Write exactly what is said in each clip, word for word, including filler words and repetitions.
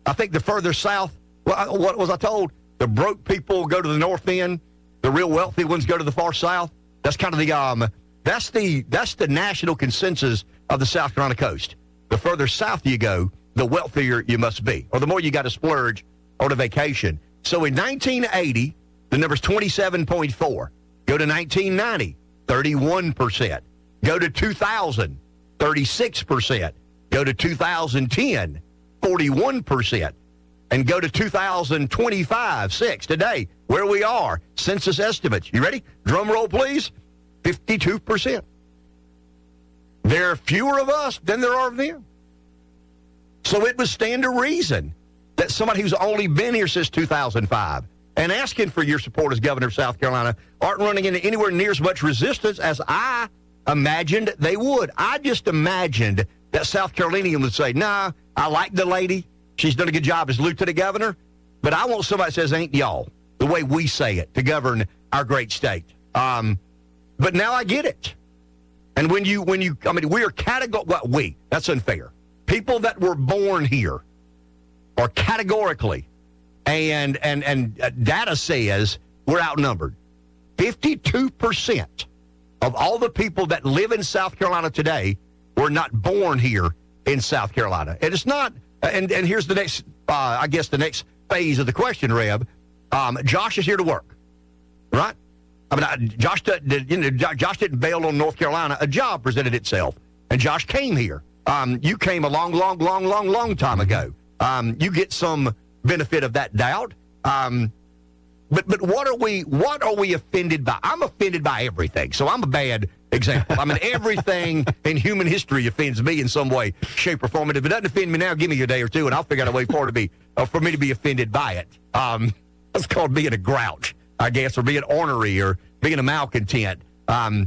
I think the further south, well, what was I told? The broke people go to the north end. The real wealthy ones go to the far south. That's kind of the um. That's the that's the national consensus of the South Carolina coast. The further south you go, the wealthier you must be, or the more you got to splurge on a vacation. So in nineteen eighty, the number's twenty-seven point four. Go to nineteen ninety, thirty-one percent. Go to two thousand, thirty-six percent. Go to two thousand ten, forty-one percent. And go to two thousand twenty-five, six, today, where we are, census estimates. You ready? Drum roll, please. fifty-two percent. There are fewer of us than there are of them. So it would stand to reason that somebody who's only been here since two thousand five and asking for your support as governor of South Carolina aren't running into anywhere near as much resistance as I imagined they would. I just imagined that South Carolinian would say, nah, I like the lady. She's done a good job as lieutenant governor, but I want somebody that says, ain't y'all, the way we say it, to govern our great state. Um, but now I get it. And when you, when you, I mean, we are categor, well, we, that's unfair. People that were born here are categorically, and, and, and data says we're outnumbered. fifty-two percent of all the people that live in South Carolina today were not born here in South Carolina. And it's not, And and here's the next, uh, I guess, the next phase of the question, Reb. Um, Josh is here to work, right? I mean, I, Josh, did, you know, Josh didn't bail on North Carolina. A job presented itself, and Josh came here. Um, you came a long, long, long, long, long time ago. Um, you get some benefit of that doubt. Um, but but what are we what are we offended by? I'm offended by everything, so I'm a bad example. I mean, everything in human history offends me in some way, shape, or form. And if it doesn't offend me now, give me a day or two, and I'll figure out a way for it to be uh, for me to be offended by it. Um, that's called being a grouch, I guess, or being ornery, or being a malcontent. Um,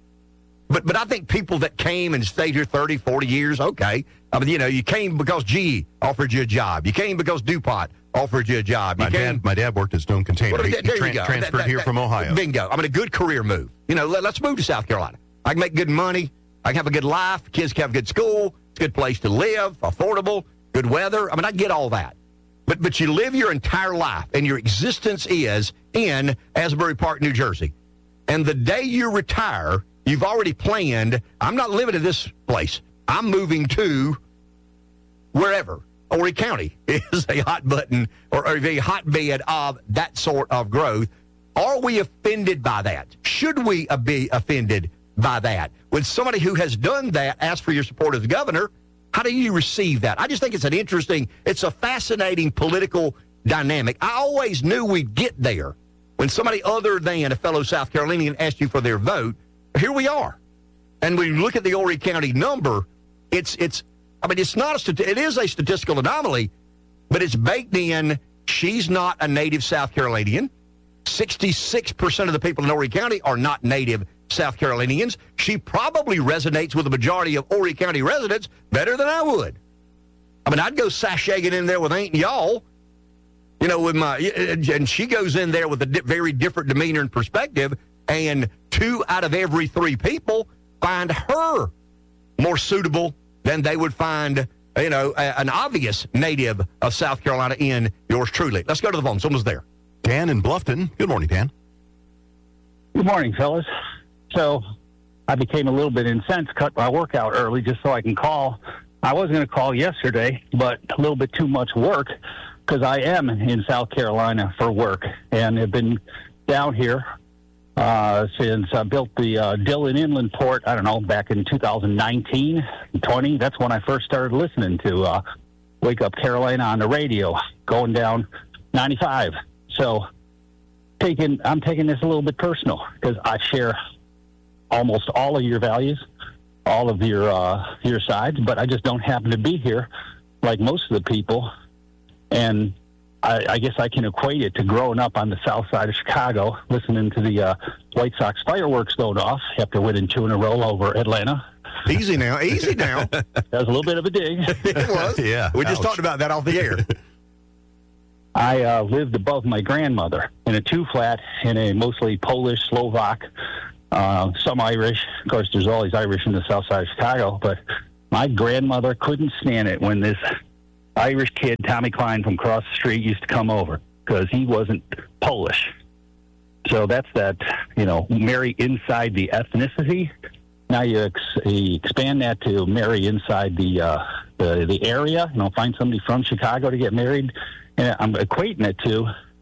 but but I think people that came and stayed here thirty, forty years, okay. I mean, you know, you came because G E offered you a job. You came because DuPont offered you a job. You my came, dad, my dad worked at Stone Container. Well, he there, there tra- you go. transferred that, that, here that, from Ohio. Bingo. I mean, a good career move. You know, let, let's move to South Carolina. I can make good money. I can have a good life. Kids can have a good school. It's a good place to live. Affordable. Good weather. I mean, I get all that. But but you live your entire life, and your existence is in Asbury Park, New Jersey. And the day you retire, you've already planned, I'm not living in this place. I'm moving to wherever. Horry County is a hot button or, or a hotbed of that sort of growth. Are we offended by that? Should we be offended by that? When somebody who has done that asks for your support as governor, how do you receive that? I just think it's an interesting, it's a fascinating political dynamic. I always knew we'd get there when somebody other than a fellow South Carolinian asked you for their vote. Here we are. And when you look at the Horry County number, it's, it's, I mean, it's not a, it is a statistical anomaly, but it's baked in. She's not a native South Carolinian. sixty-six percent of the people in Horry County are not native South Carolinians. She probably resonates with the majority of Horry County residents better than I would. I mean, I'd go sashaying in there with ain't y'all, you know, with my, and she goes in there with a di- very different demeanor and perspective, and two out of every three people find her more suitable than they would find, you know, a, an obvious native of South Carolina in yours truly. Let's go to the phone. Someone's there. Dan in Bluffton. Good morning, Dan. Good morning, fellas. So I became a little bit incensed, cut my workout early just so I can call. I was going to call yesterday, but a little bit too much work because I am in South Carolina for work and have been down here uh, since I built the uh, Dillon Inland Port, I don't know, back in two thousand nineteen, twenty. That's when I first started listening to uh, Wake Up Carolina on the radio, going down ninety-five. So taking, I'm taking this a little bit personal because I share almost all of your values, all of your uh, your sides, but I just don't happen to be here like most of the people. And I, I guess I can equate it to growing up on the south side of Chicago, listening to the uh, White Sox fireworks going off after winning two in a row over Atlanta. Easy now, easy now. That was a little bit of a dig. It was. Yeah. We just Ouch. talked about that off the air. I uh, lived above my grandmother in a two-flat in a mostly Polish, Slovak, uh, some Irish. Of course, there's always Irish in the south side of Chicago, but my grandmother couldn't stand it when this Irish kid, Tommy Klein from across the street, used to come over because he wasn't Polish. So that's that, you know, marry inside the ethnicity. Now you, ex- you expand that to marry inside the, uh, the the area. You know, find somebody from Chicago to get married. And I'm equating it to,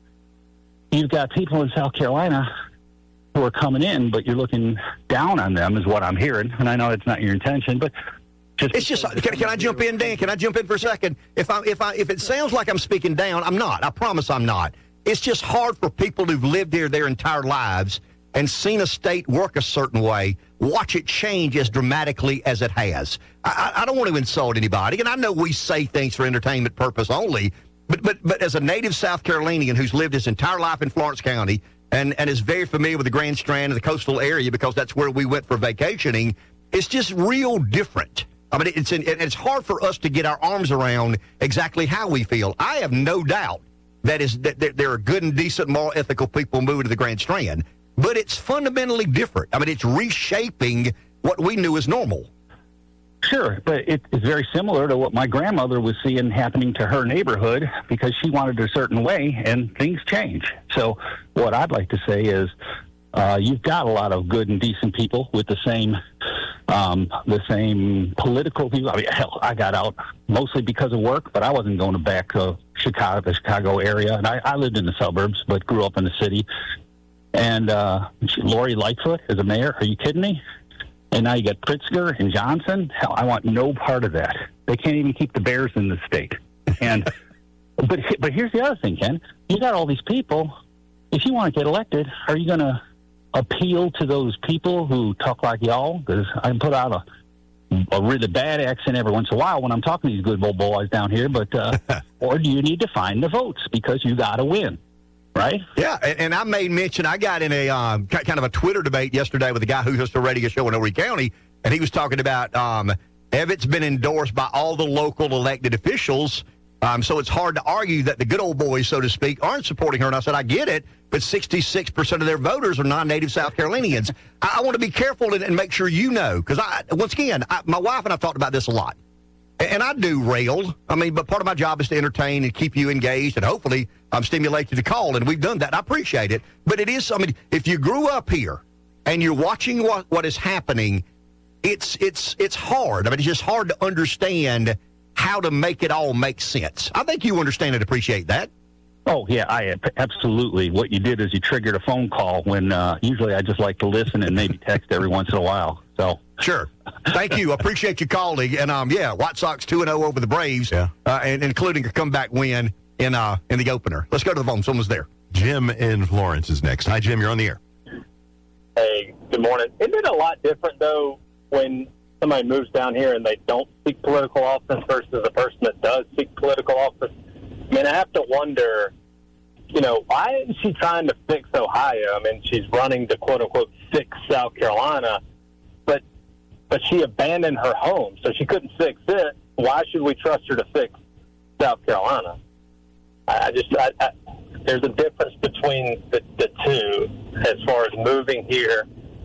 you've got people in South Carolina who are coming in, but you're looking down on them, is what I'm hearing. And I know it's not your intention, but just it's just. Can, can I jump in, Dan? Can I jump in for a second? If I if I if it sounds like I'm speaking down, I'm not. I promise I'm not. It's just hard for people who've lived here their entire lives and seen a state work a certain way, watch it change as dramatically as it has. I, I don't want to insult anybody, and I know we say things for entertainment purpose only, but but but as a native South Carolinian who's lived his entire life in Florence County and, and is very familiar with the Grand Strand and the coastal area because that's where we went for vacationing, it's just real different. I mean, it's it's hard for us to get our arms around exactly how we feel. I have no doubt that is that there are good and decent, moral, ethical people moving to the Grand Strand, but it's fundamentally different. I mean, it's reshaping what we knew as normal. Sure, but it, it's very similar to what my grandmother was seeing happening to her neighborhood because she wanted a certain way, and things change. So what I'd like to say is uh, you've got a lot of good and decent people with the same um, the same political views. I mean, hell, I got out mostly because of work, but I wasn't going back to Chicago, the Chicago area, and I, I lived in the suburbs, but grew up in the city. And uh, Lori Lightfoot is a mayor. Are you kidding me? And now you got Pritzker and Johnson. Hell, I want no part of that. They can't even keep the Bears in the state. And but but here's the other thing, Ken. You got all these people. If you want to get elected, are you going to appeal to those people who talk like y'all? Because I can put out a, a really bad accent every once in a while when I'm talking to these good old boys down here. But uh, or do you need to find the votes because you got to win? Right? Yeah, and, and I made mention, I got in a um, kind of a Twitter debate yesterday with a guy who hosts a radio show in Horry County, and he was talking about um, Evet's been endorsed by all the local elected officials, um, so it's hard to argue that the good old boys, so to speak, aren't supporting her. And I said, I get it, but sixty-six percent of their voters are non-native South Carolinians. I, I want to be careful and, and make sure you know, because I, once again, I, my wife and I have talked about this a lot. And I do rail. I mean, but part of my job is to entertain and keep you engaged, and hopefully um, stimulate you to call. And we've done that. I appreciate it. But it is, I mean, if you grew up here and you're watching what, what is happening, it's it's it's hard. I mean, it's just hard to understand how to make it all make sense. I think you understand and appreciate that. Oh, yeah, I absolutely. What you did is you triggered a phone call when uh, usually I just like to listen and maybe text every once in a while. So sure. Thank you. Appreciate you calling. And, um, yeah, White Sox two and oh over the Braves, yeah. uh, and including a comeback win in uh, in the opener. Let's go to the phone. Someone's there. Jim in Florence is next. Hi, Jim. You're on the air. Hey, good morning. Isn't it a lot different, though, when somebody moves down here and they don't seek political office versus a person that does seek political office? I mean, I have to wonder, you know, why is she trying to fix Ohio? I mean, she's running to, quote-unquote, fix South Carolina, but but she abandoned her home, so she couldn't fix it. Why should we trust her to fix South Carolina? I, I just, I, I, there's a difference between the, the two as far as moving here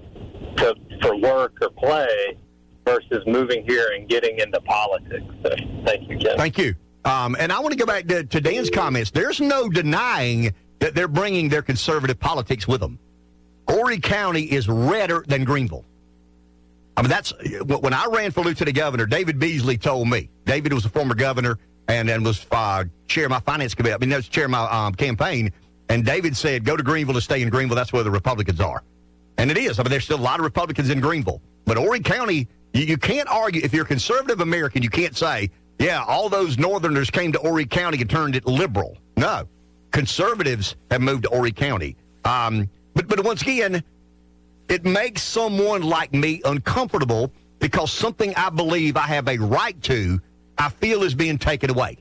to for work or play versus moving here and getting into politics. So, thank you, Ken. Thank you. Um, and I want to go back to, to Dan's comments. There's no denying that they're bringing their conservative politics with them. Horry County is redder than Greenville. I mean, that's when I ran for lieutenant governor. David Beasley told me. David was a former governor and, and was uh, chair of my finance committee. I mean, that was chair of my um, campaign. And David said, go to Greenville to stay in Greenville. That's where the Republicans are. And it is. I mean, there's still a lot of Republicans in Greenville. But Horry County, you, you can't argue. If you're a conservative American, you can't say, yeah, all those Northerners came to Horry County and turned it liberal. No. Conservatives have moved to Horry County. Um, but, but once again, it makes someone like me uncomfortable because something I believe I have a right to, I feel is being taken away.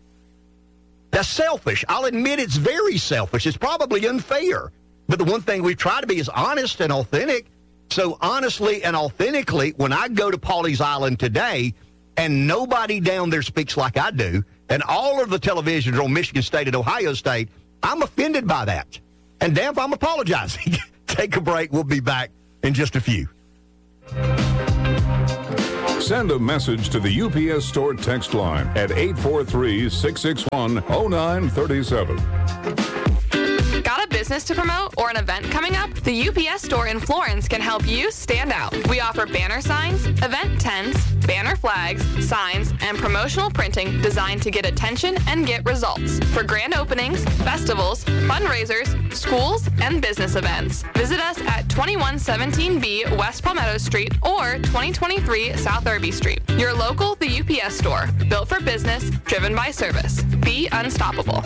That's selfish. I'll admit it's very selfish. It's probably unfair. But the one thing we try to be is honest and authentic. So honestly and authentically, when I go to Pawleys Island today and nobody down there speaks like I do, and all of the televisions on Michigan State and Ohio State, I'm offended by that. And damn if I'm apologizing. Take a break. We'll be back in just a few. Send a message to the U P S Store text line at eight four three, six six one, zero nine three seven. Got a business to promote or an event coming up? The U P S Store in Florence can help you stand out. We offer banner signs, event tents, banner flags, signs, and promotional printing designed to get attention and get results for grand openings, festivals, fundraisers, schools, and business events. Visit us at twenty-one seventeen B West Palmetto Street or twenty twenty-three South Irby Street. Your local, the U P S Store. Built for business, driven by service. Be unstoppable.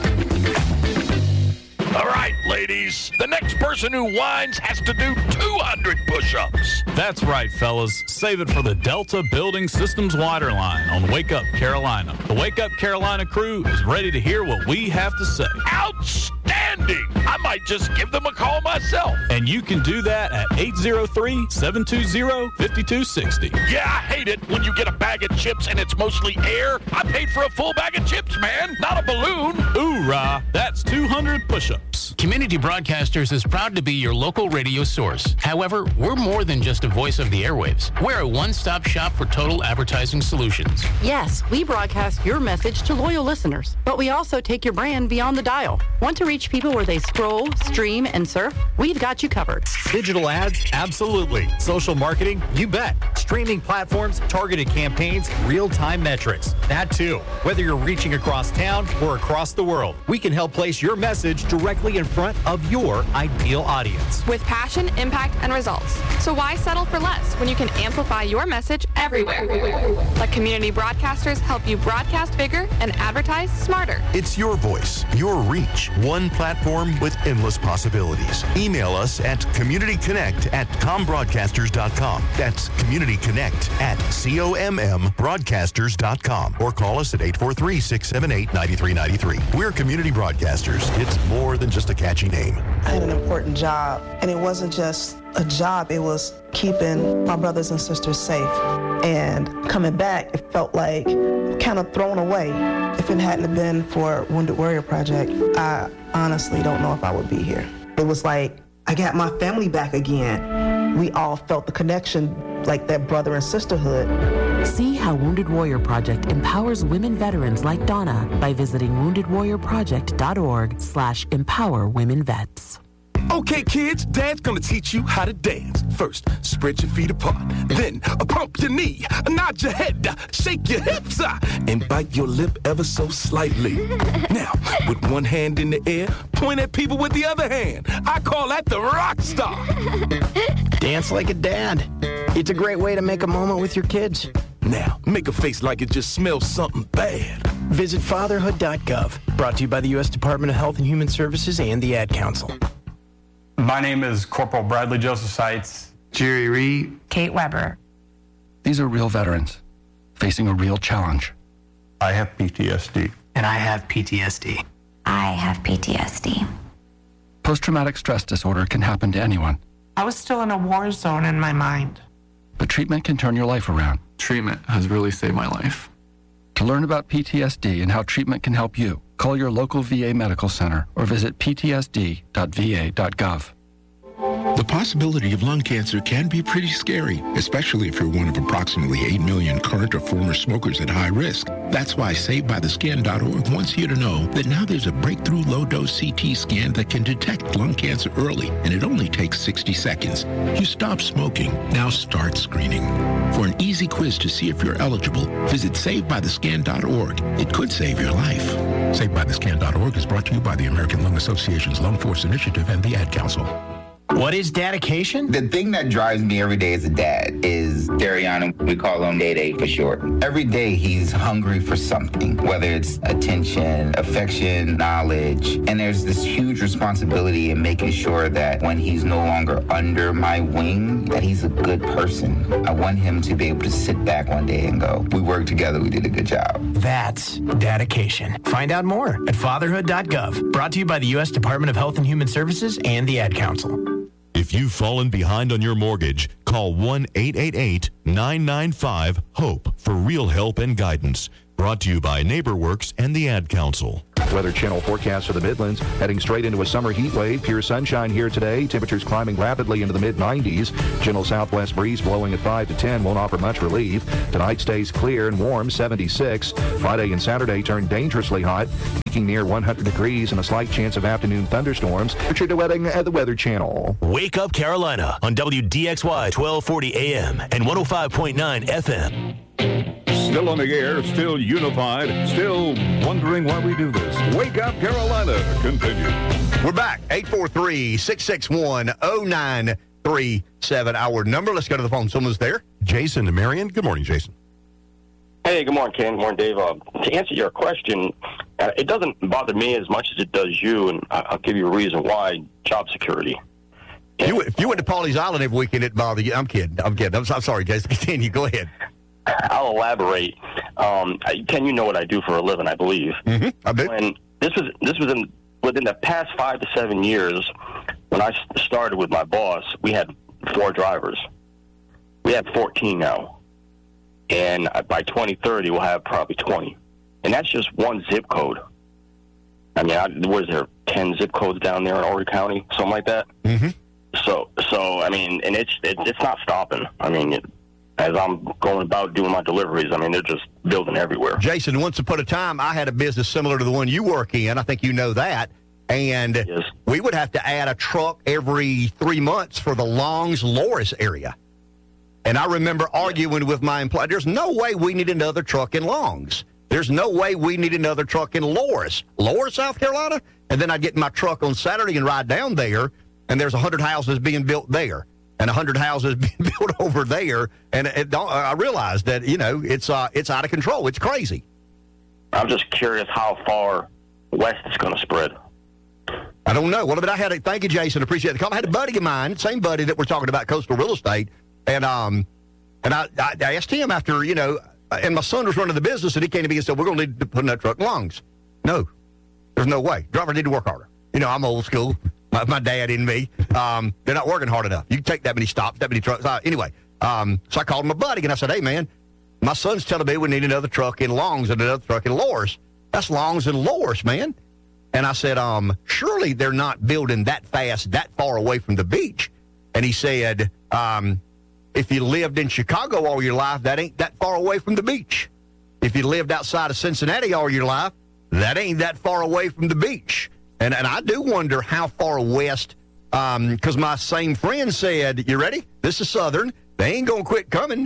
All right, ladies. The next person who whines has to do two hundred push-ups. That's right, fellas. Save it for the Delta Building Systems Waterline on Wake Up Carolina. The Wake Up Carolina crew is ready to hear what we have to say. Outstanding! I might just give them a call myself. And you can do that at eight oh three, seven two zero, five two six oh. Yeah, I hate it when you get a bag of chips and it's mostly air. I paid for a full bag of chips, man, not a balloon. Hoorah! That's two hundred push-ups. Community Broadcasters is proud to be your local radio source. However, we're more than just a voice of the airwaves. We're a one-stop shop for total advertising solutions. Yes, we broadcast your message to loyal listeners, but we also take your brand beyond the dial. Want to reach people where they scroll, stream, and surf? We've got you covered. Digital ads? Absolutely. Social marketing? You bet. Streaming platforms, targeted campaigns, real-time metrics. That too. Whether you're reaching across town or across the world, we can help place your message directly in front of your ideal audience. With passion, impact, and results. So why settle for less when you can amplify your message everywhere? Let Community Broadcasters help you broadcast bigger and advertise smarter. It's your voice, your reach, one platform with endless possibilities. Email us at communityconnect at combroadcasters dot com. That's communityconnect at C O M M broadcasters dot com. Or call us at eight four three, six seven eight, nine three nine three. We're Community Broadcasters. It's more than just a catchy name. I had an important job, and it wasn't just a job, it was keeping my brothers and sisters safe. And coming back, it felt like kind of thrown away. If it hadn't been for Wounded Warrior Project, I honestly don't know if I would be here. It was like, I got my family back again. We all felt the connection, like that brother and sisterhood. See how Wounded Warrior Project empowers women veterans like Donna by visiting wounded warrior project dot org slash empower women vets. Okay, kids, Dad's gonna teach you how to dance. First, spread your feet apart. Then, uh, pump your knee, uh, nod your head, uh, shake your hips, uh, and bite your lip ever so slightly. Now, with one hand in the air, point at people with the other hand. I call that the rock star. Dance like a dad. It's a great way to make a moment with your kids. Now, make a face like it just smells something bad. Visit fatherhood dot gov. Brought to you by the U S Department of Health and Human Services and the Ad Council. My name is Corporal Bradley Joseph Seitz. Jerry Reed. Kate Weber. These are real veterans facing a real challenge. I have P T S D. And I have P T S D. I have P T S D. Post-traumatic stress disorder can happen to anyone. I was still in a war zone in my mind. But treatment can turn your life around. Treatment has really saved my life. To learn about P T S D and how treatment can help you, call your local V A medical center or visit p t s d dot v a dot gov. The possibility of lung cancer can be pretty scary, especially if you're one of approximately eight million current or former smokers at high risk. That's why Saved By The Skin dot org wants you to know that now there's a breakthrough low-dose C T scan that can detect lung cancer early, and it only takes sixty seconds. You stop smoking, now start screening. For an easy quiz to see if you're eligible, visit Saved By The Skin dot org. It could save your life. Saved By The Skin dot org is brought to you by the American Lung Association's Lung Force Initiative and the Ad Council. What is dedication? The thing that drives me every day as a dad is Dariana. We call him Day Day for short. Every day he's hungry for something, whether it's attention, affection, knowledge. And there's this huge responsibility in making sure that when he's no longer under my wing, that he's a good person. I want him to be able to sit back one day and go, we worked together, we did a good job. That's dedication. Find out more at fatherhood dot gov. Brought to you by the U S Department of Health and Human Services and the Ad Council. If you've fallen behind on your mortgage, call one eight eight eight, nine nine five, HOPE for real help and guidance. Brought to you by NeighborWorks and the Ad Council. Weather Channel forecast for the Midlands. Heading straight into a summer heat wave. Pure sunshine here today. Temperatures climbing rapidly into the mid nineties. Gentle southwest breeze blowing at five to ten won't offer much relief. Tonight stays clear and warm, seventy-six. Friday and Saturday turn dangerously hot, peaking near one hundred degrees and a slight chance of afternoon thunderstorms. Richard DeWetting at the Weather Channel. Wake Up Carolina on W D X Y twelve forty A M and one oh five point nine F M. Still on the air, still unified, still wondering why we do this. Wake Up Carolina continue. We're back. eight four three, six six one, oh nine three seven. Our number. Let's go to the phone. Someone's there. Jason and Marion. Good morning, Jason. Hey, good morning, Ken. Good morning, Dave. Uh, to answer your question, uh, it doesn't bother me as much as it does you, and I'll give you a reason why. Job security. If you, if you went to Pawleys Island every weekend, it'd bother you. I'm kidding. I'm kidding. I'm, I'm sorry, Jason. Continue. Go ahead. I'll elaborate. Um, I, Ken, you know what I do for a living, I believe. Mm-hmm. I do. When this was this was in within the past five to seven years, when I started with my boss, we had four drivers. We have fourteen now, and by twenty thirty, we'll have probably twenty, and that's just one zip code. I mean, I, was there ten zip codes down there in Horry County, something like that? Mm-hmm. So, so I mean, and it's it, it's not stopping. I mean. It, As I'm going about doing my deliveries, I mean, they're just building everywhere. Jason, once upon a time, I had a business similar to the one you work in. I think you know that. And yes. we would have to add a truck every three months for the Longs-Loris area. And I remember arguing with my employer, there's no way we need another truck in Longs. There's no way we need another truck in Loris. Loris, South Carolina? And then I'd get in my truck on Saturday and ride down there, and there's one hundred houses being built there. And one hundred houses being built over there, and it don't, I realized that, you know, it's uh, it's out of control. It's crazy. I'm just curious how far west it's going to spread. I don't know. Well, but I had a, thank you, Jason. Appreciate the call. I had a buddy of mine, same buddy that we're talking about coastal real estate, and um, and I, I, I asked him after, you know, and my son was running the business, and he came to me and said, we're going to need to put in that truck in Longs. No, there's no way. Driver need to work harder. You know, I'm old school. My, my dad and me, um, they're not working hard enough. You can take that many stops, that many trucks. Uh, anyway, um, so I called my buddy, and I said, hey, man, my son's telling me we need another truck in Longs and another truck in Loris. That's Longs and Loris, man. And I said, um, surely they're not building that fast, that far away from the beach. And he said, um, if you lived in Chicago all your life, that ain't that far away from the beach. If you lived outside of Cincinnati all your life, that ain't that far away from the beach. And and I do wonder how far west, because um, my same friend said, you ready? This is Southern. They ain't going to quit coming.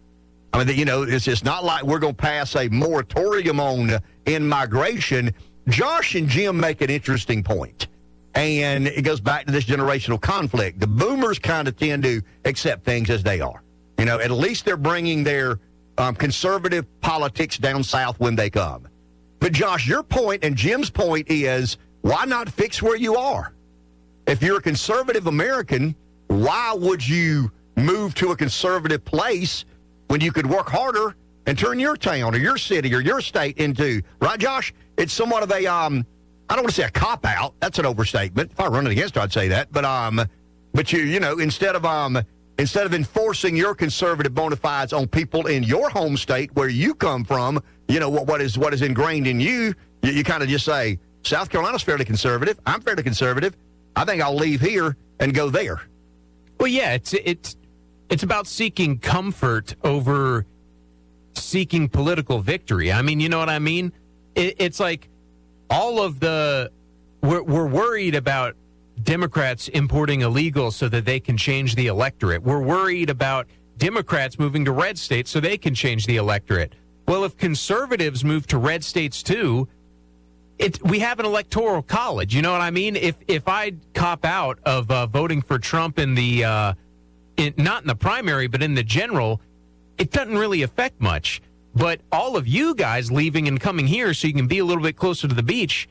I mean, you know, it's just not like we're going to pass a moratorium on in-migration. Josh and Jim make an interesting point, and it goes back to this generational conflict. The boomers kind of tend to accept things as they are. You know, at least they're bringing their um, conservative politics down south when they come. But, Josh, your point and Jim's point is, why not fix where you are? If you're a conservative American, why would you move to a conservative place when you could work harder and turn your town or your city or your state into, right, Josh? It's somewhat of a, um, I don't want to say a cop-out. That's an overstatement. If I run it against her, I'd say that. But, um, but you, you know, instead of, um, instead of enforcing your conservative bona fides on people in your home state where you come from, you know, what, what is what is ingrained in you, you, you kind of just say, South Carolina's fairly conservative. I'm fairly conservative. I think I'll leave here and go there. Well, yeah, it's it's it's about seeking comfort over seeking political victory. I mean, you know what I mean? It, it's like all of the we're, we're worried about Democrats importing illegals so that they can change the electorate. We're worried about Democrats moving to red states so they can change the electorate. Well, if conservatives move to red states too, It, we have an electoral college, you know what I mean? If if I cop out of uh, voting for Trump in the, uh, in, not in the primary, but in the general, it doesn't really affect much. But all of you guys leaving and coming here so you can be a little bit closer to the beach,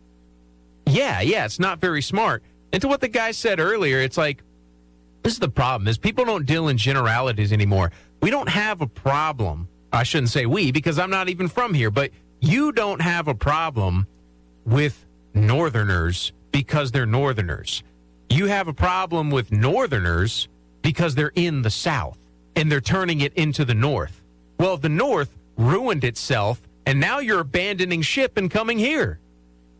yeah, yeah, it's not very smart. And to what the guy said earlier, it's like, this is the problem, is people don't deal in generalities anymore. We don't have a problem. I shouldn't say we, because I'm not even from here, but you don't have a problem with Northerners because they're Northerners. You have a problem with Northerners because they're in the South and they're turning it into the North. Well, the North ruined itself, and now you're abandoning ship and coming here.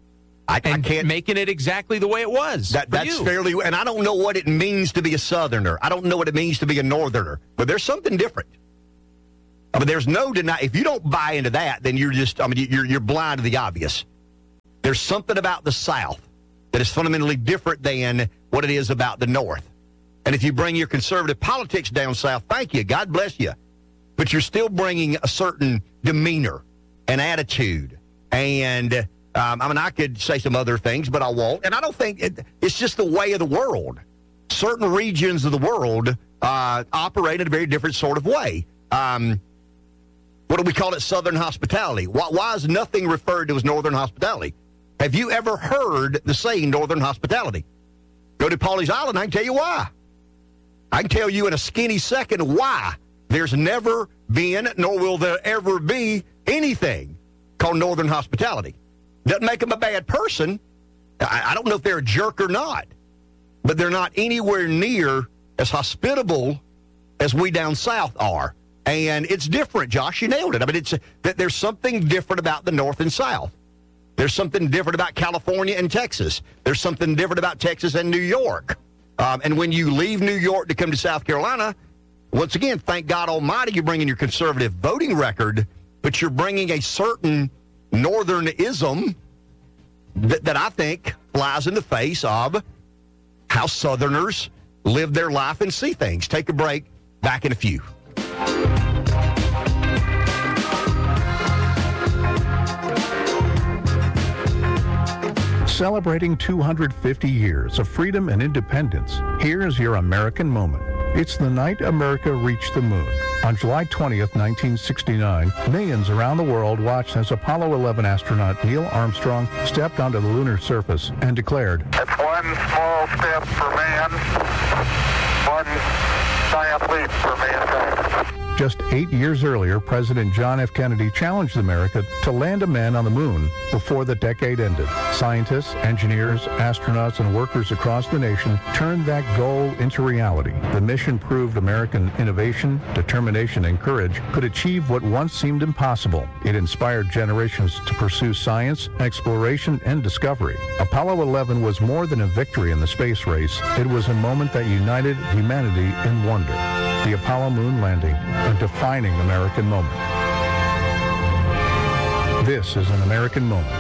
I, and I can't making it exactly the way it was. That, that's you. fairly, and I don't know what it means to be a Southerner. I don't know what it means to be a Northerner, but there's something different. I mean, there's no deny. If you don't buy into that, then you're just, I mean, you're you're blind to the obvious. There's something about the South that is fundamentally different than what it is about the North. And if you bring your conservative politics down south, thank you, God bless you. But you're still bringing a certain demeanor and attitude. And, um, I mean, I could say some other things, but I won't. And I don't think it, it's just the way of the world. Certain regions of the world uh, operate in a very different sort of way. Um, what do we call it? Southern hospitality. Why, why is nothing referred to as Northern hospitality? Have you ever heard the saying Northern hospitality? Go to Pawleys Island, I can tell you why. I can tell you in a skinny second why there's never been, nor will there ever be, anything called Northern hospitality. Doesn't make them a bad person. I, I don't know if they're a jerk or not, but they're not anywhere near as hospitable as we down south are. And it's different, Josh. You nailed it. I mean, it's that there's something different about the North and South. There's something different about California and Texas. There's something different about Texas and New York. Um, and when you leave New York to come to South Carolina, once again, thank God Almighty, you're bringing your conservative voting record, but you're bringing a certain Northernism that, that I think flies in the face of how Southerners live their life and see things. Take a break. Back in a few. Celebrating two hundred fifty years of freedom and independence, here's your American moment. It's the night America reached the moon. On July twentieth, nineteen sixty-nine, millions around the world watched as Apollo eleven astronaut Neil Armstrong stepped onto the lunar surface and declared, "It's one small step for man, one giant leap for mankind." Just eight years earlier, President John F. Kennedy challenged America to land a man on the moon before the decade ended. Scientists, engineers, astronauts, and workers across the nation turned that goal into reality. The mission proved American innovation, determination, and courage could achieve what once seemed impossible. It inspired generations to pursue science, exploration, and discovery. Apollo eleven was more than a victory in the space race. It was a moment that united humanity in wonder. The Apollo moon landing, a defining American moment. This is an American moment.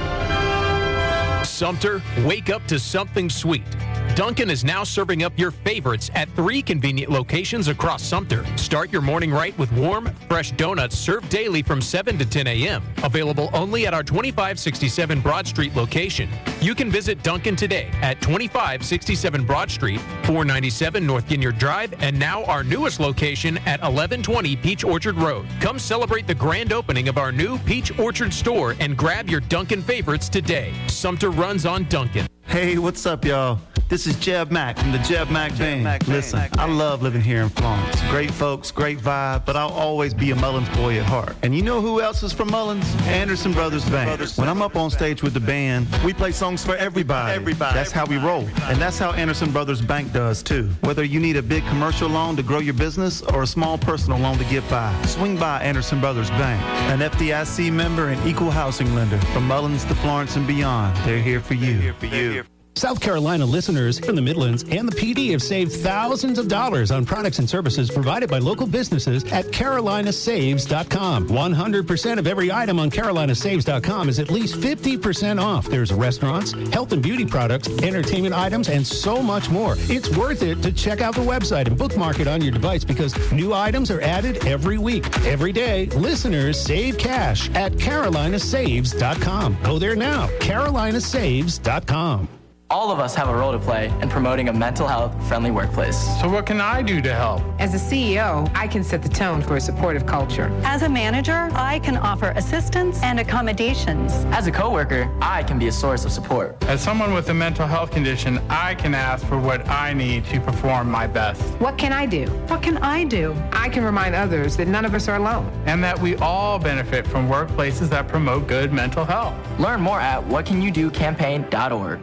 Sumter, wake up to something sweet. Dunkin' is now serving up your favorites at three convenient locations across Sumter. Start your morning right with warm, fresh donuts served daily from seven to ten a.m. Available only at our twenty-five sixty-seven Broad Street location. You can visit Dunkin' today at twenty-five sixty-seven Broad Street, four ninety-seven North Ginyard Drive, and now our newest location at eleven twenty Peach Orchard Road. Come celebrate the grand opening of our new Peach Orchard store and grab your Dunkin' favorites today. Sumter runs on Dunkin'. Hey, what's up, y'all? This is Jeb Mack from the Jeb Mack Band. Mack Listen, Mack I love living here in Florence. Great folks, great vibe, but I'll always be a Mullins boy at heart. And you know who else is from Mullins? Anderson Brothers Band. Brothers when I'm up on stage with the band, we play songs for everybody. Everybody. That's how we roll. And that's how Anderson Brothers Bank does, too. Whether you need a big commercial loan to grow your business or a small personal loan to get by, swing by Anderson Brothers Bank. An F D I C member and equal housing lender. From Mullins to Florence and beyond, they're here for you. They're here for you. South Carolina listeners from the Midlands and the P D have saved thousands of dollars on products and services provided by local businesses at Carolina Saves dot com. one hundred percent of every item on Carolina Saves dot com is at least fifty percent off. There's restaurants, health and beauty products, entertainment items, and so much more. It's worth it to check out the website and bookmark it on your device because new items are added every week. Every day, listeners save cash at Carolina Saves dot com. Go there now, Carolina Saves dot com. All of us have a role to play in promoting a mental health friendly workplace. So what can I do to help? As a C E O, I can set the tone for a supportive culture. As a manager, I can offer assistance and accommodations. As a coworker, I can be a source of support. As someone with a mental health condition, I can ask for what I need to perform my best. What can I do? What can I do? I can remind others that none of us are alone. And that we all benefit from workplaces that promote good mental health. Learn more at what can you do campaign dot org.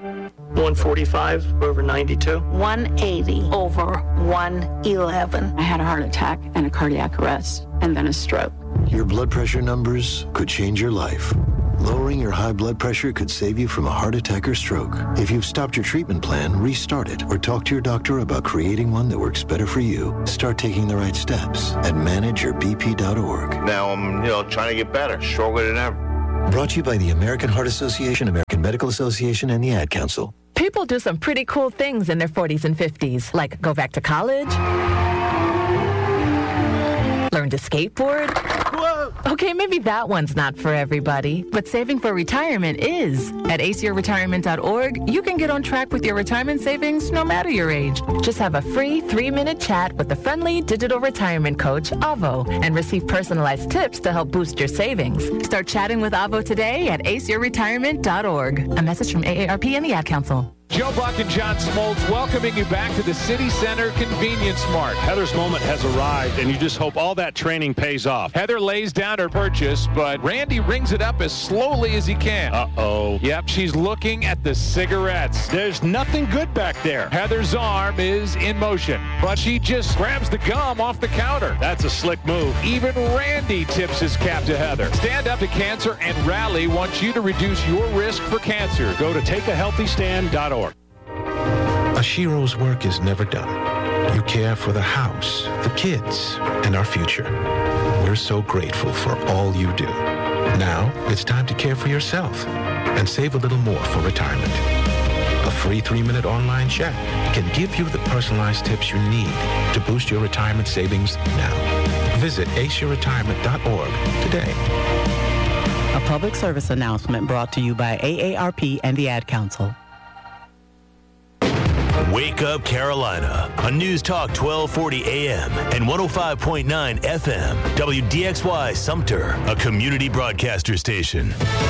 one forty-five over ninety-two. one eighty over one eleven. I had a heart attack and a cardiac arrest and then a stroke. Your blood pressure numbers could change your life. Lowering your high blood pressure could save you from a heart attack or stroke. If you've stopped your treatment plan, restart it or talk to your doctor about creating one that works better for you. Start taking the right steps at manage your b p dot org. Now I'm, you know, trying to get better, stronger than ever. Brought to you by the American Heart Association, American Medical Association, and the Ad Council. People do some pretty cool things in their forties and fifties, like go back to college, learn to skateboard. Whoa. Okay, maybe that one's not for everybody, but saving for retirement is. At ace your retirement dot org, you can get on track with your retirement savings no matter your age. Just have a free three-minute chat with the friendly digital retirement coach, Avo, and receive personalized tips to help boost your savings. Start chatting with Avo today at ace your retirement dot org. A message from A A R P and the Ad Council. Joe Buck and John Smoltz welcoming you back to the City Center Convenience Mart. Heather's moment has arrived, and you just hope all that training pays off. Heather lays down her purchase, but Randy rings it up as slowly as he can. Uh-oh. Yep, she's looking at the cigarettes. There's nothing good back there. Heather's arm is in motion, but she just grabs the gum off the counter. That's a slick move. Even Randy tips his cap to Heather. Stand Up to Cancer and Rally wants you to reduce your risk for cancer. Go to take a healthy stand dot org. Ashiro's work is never done. You care for the house, the kids, and our future. We're so grateful for all you do. Now, it's time to care for yourself and save a little more for retirement. A free three-minute online chat can give you the personalized tips you need to boost your retirement savings now. Visit ace your retirement dot org today. A public service announcement brought to you by A A R P and the Ad Council. Wake Up Carolina on News Talk twelve forty A M and one oh five point nine F M. W D X Y Sumter, a community broadcaster station.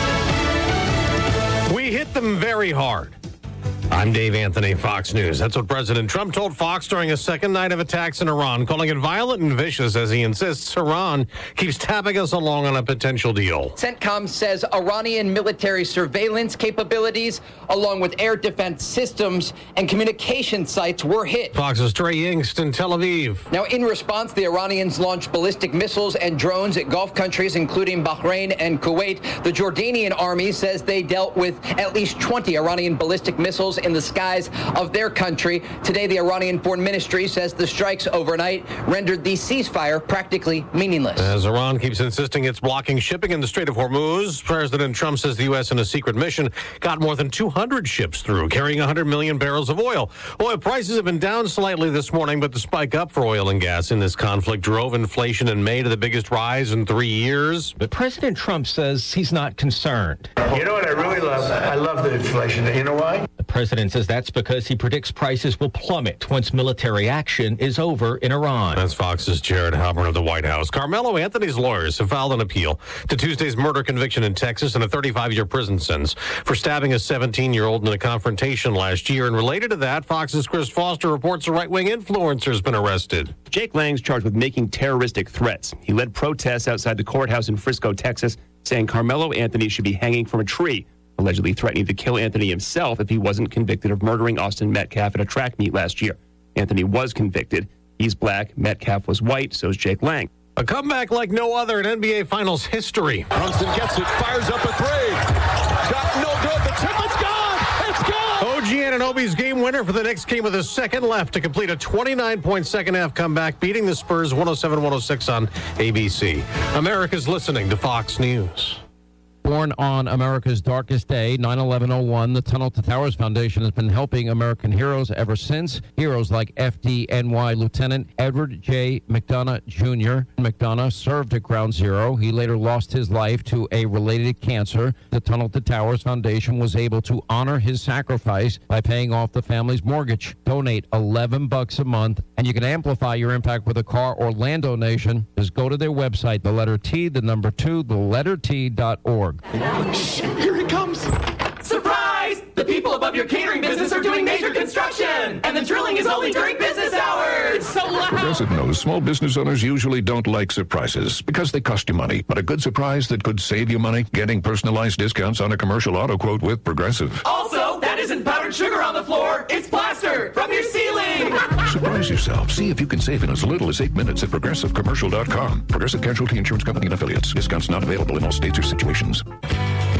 We hit them very hard. I'm Dave Anthony, Fox News. That's what President Trump told Fox during a second night of attacks in Iran, calling it violent and vicious as he insists Iran keeps tapping us along on a potential deal. CENTCOM says Iranian military surveillance capabilities, along with air defense systems and communication sites, were hit. Fox's Trey Yingst in Tel Aviv. Now, in response, the Iranians launched ballistic missiles and drones at Gulf countries, including Bahrain and Kuwait. The Jordanian army says they dealt with at least twenty Iranian ballistic missiles in the skies of their country. Today, the Iranian Foreign Ministry says the strikes overnight rendered the ceasefire practically meaningless. As Iran keeps insisting it's blocking shipping in the Strait of Hormuz, President Trump says the U S in a secret mission got more than two hundred ships through, carrying one hundred million barrels of oil. Oil prices have been down slightly this morning, but the spike up for oil and gas in this conflict drove inflation in May to the biggest rise in three years. But President Trump says he's not concerned. You know what I really love? I love the inflation. You know why? The president says that's because he predicts prices will plummet once military action is over in Iran. That's Fox's Jared Halpern of the White House. Carmelo Anthony's lawyers have filed an appeal to Tuesday's murder conviction in Texas and a thirty-five-year prison sentence for stabbing a seventeen-year-old in a confrontation last year. And related to that, Fox's Chris Foster reports a right-wing influencer has been arrested. Jake Lang's charged with making terroristic threats. He led protests outside the courthouse in Frisco, Texas, saying Carmelo Anthony should be hanging from a tree, allegedly threatening to kill Anthony himself if he wasn't convicted of murdering Austin Metcalf at a track meet last year. Anthony was convicted. He's black. Metcalf was white. So is Jake Lang. A comeback like no other in N B A Finals history. Brunson gets it, fires up a three. Got no good. The tip, it's gone. It's gone. O G Anunoby's game winner for the Knicks came with a second left to complete a twenty-nine point second half comeback, beating the Spurs one oh seven one oh six on A B C. America's listening to Fox News. Born on America's darkest day, nine eleven oh one, the Tunnel to Towers Foundation has been helping American heroes ever since. Heroes like F D N Y Lieutenant Edward J. McDonough Junior McDonough served at Ground Zero. He later lost his life to a related cancer. The Tunnel to Towers Foundation was able to honor his sacrifice by paying off the family's mortgage. Donate eleven bucks a month, and you can amplify your impact with a car or land donation. Just go to their website, the letter T, the number two, the letter T dot org. Shit, here he comes. Surprise! The people above your catering business are doing major construction, and the drilling is only during business hours. So loud. Progressive knows small business owners usually don't like surprises because they cost you money. But a good surprise that could save you money? Getting personalized discounts on a commercial auto quote with Progressive. Also, that isn't powdered sugar on the floor. It's plaster from your ceiling. Surprise yourself. See if you can save in as little as eight minutes at progressive commercial dot com. Progressive Casualty Insurance Company and Affiliates. Discounts not available in all states or situations.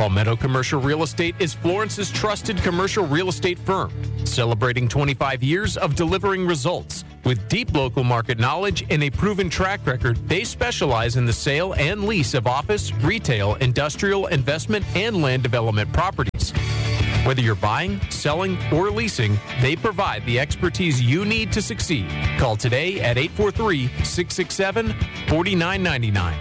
Palmetto Commercial Real Estate is Florence's trusted commercial real estate firm, celebrating twenty-five years of delivering results. With deep local market knowledge and a proven track record, they specialize in the sale and lease of office, retail, industrial, investment, and land development properties. Whether you're buying, selling, or leasing, they provide the expertise you need to succeed. Call today at eight four three, six six seven, four nine nine nine.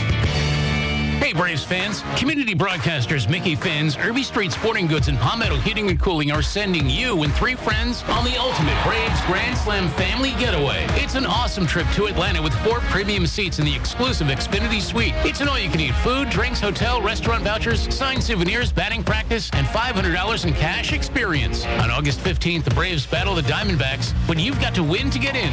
Hey Braves fans, community broadcasters Mickey Finn's, Irby Street Sporting Goods, and Palmetto Heating and Cooling are sending you and three friends on the ultimate Braves Grand Slam family getaway. It's an awesome trip to Atlanta with four premium seats in the exclusive Xfinity Suite. It's an all-you-can-eat food, drinks, hotel, restaurant vouchers, signed souvenirs, batting practice, and five hundred dollars in cash experience. On August fifteenth, the Braves battle the Diamondbacks, but you've got to win to get in.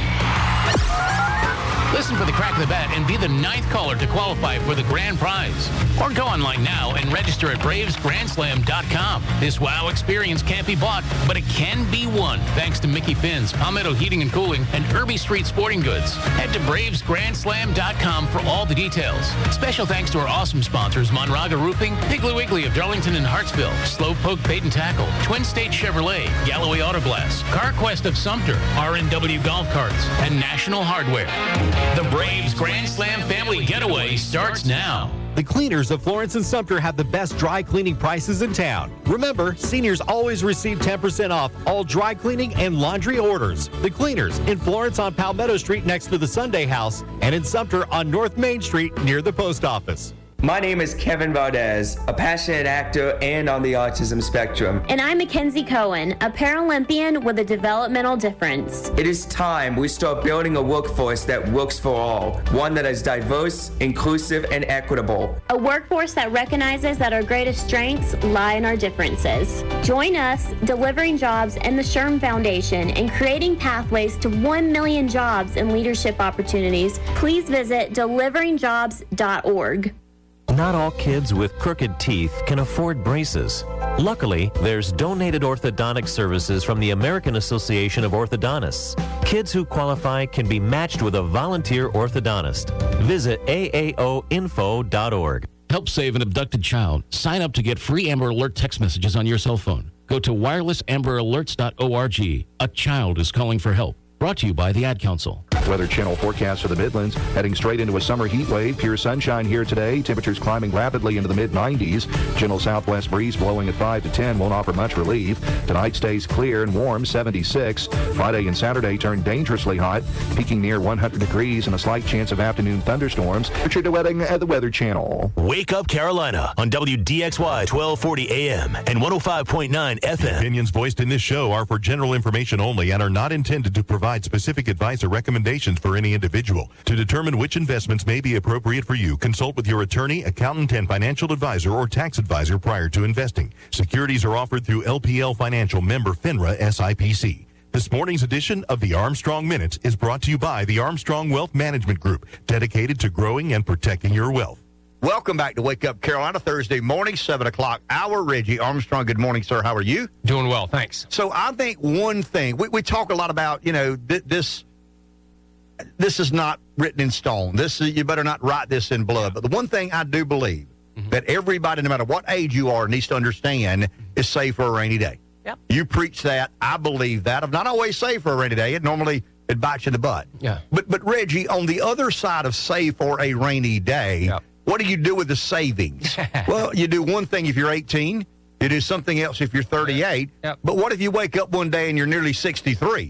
Listen for the crack of the bat and be the ninth caller to qualify for the grand prize. Or go online now and register at braves grand slam dot com. This wow experience can't be bought, but it can be won thanks to Mickey Finn's, Palmetto Heating and Cooling, and Irby Street Sporting Goods. Head to braves grand slam dot com for all the details. Special thanks to our awesome sponsors, Monraga Roofing, Piggly Wiggly of Darlington and Hartsville, Slowpoke Bait and Tackle, Twin State Chevrolet, Galloway Auto Glass, CarQuest of Sumter, R and W Golf Carts, and National Hardware. The Braves Grand Slam family getaway starts now. The Cleaners of Florence and Sumter have the best dry cleaning prices in town. Remember, seniors always receive ten percent off all dry cleaning and laundry orders. The Cleaners in Florence on Palmetto Street next to the Sunday House, and in Sumter on North Main Street near the post office. My name is Kevin Valdez, a passionate actor and on the autism spectrum. And I'm Mackenzie Cohen, a Paralympian with a developmental difference. It is time we start building a workforce that works for all, one that is diverse, inclusive, and equitable. A workforce that recognizes that our greatest strengths lie in our differences. Join us, Delivering Jobs and the Sherm Foundation, in creating pathways to one million jobs and leadership opportunities. Please visit delivering jobs dot org. Not all kids with crooked teeth can afford braces. Luckily, there's donated orthodontic services from the American Association of Orthodontists. Kids who qualify can be matched with a volunteer orthodontist. Visit A A O info dot org. Help save an abducted child. Sign up to get free Amber Alert text messages on your cell phone. Go to wireless amber alerts dot org. A child is calling for help. Brought to you by the Ad Council. Weather Channel forecast for the Midlands. Heading straight into a summer heat wave. Pure sunshine here today. Temperatures climbing rapidly into the mid nineties. Gentle southwest breeze blowing at five to ten won't offer much relief. Tonight stays clear and warm, seventy-six. Friday and Saturday turn dangerously hot, peaking near one hundred degrees and a slight chance of afternoon thunderstorms. Richard DeWetting at the Weather Channel. Wake Up Carolina on W D X Y twelve forty A M and one oh five point nine F M. Opinions voiced in this show are for general information only and are not intended to provide specific advice or recommendations for any individual. To determine which investments may be appropriate for you, consult with your attorney, accountant, and financial advisor or tax advisor prior to investing. Securities are offered through L P L Financial, member FINRA S I P C. This morning's edition of the Armstrong Minute is brought to you by the Armstrong Wealth Management Group, dedicated to growing and protecting your wealth. Welcome back to Wake Up Carolina, Thursday morning, seven o'clock hour. Reggie Armstrong, good morning, sir. How are you? Doing well, thanks. So I think one thing, we, we talk a lot about, you know, th- this this is not written in stone. This is, you better not write this in blood. But the one thing I do believe mm-hmm. that everybody, no matter what age you are, needs to understand is save for a rainy day. Yep. You preach that. I believe that. I've not always saved for a rainy day. It normally it bites you in the butt. Yeah. But, but Reggie, on the other side of save for a rainy day, yep. what do you do with the savings? Well, you do one thing if you're eighteen. You do something else if you're thirty-eight. Yep. But what if you wake up one day and you're nearly sixty-three?